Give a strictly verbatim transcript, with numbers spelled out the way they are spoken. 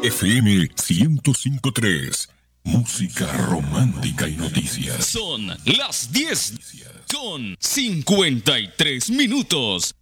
F M ciento cinco punto tres. Música romántica y noticias. Son las diez con cincuenta y tres minutos.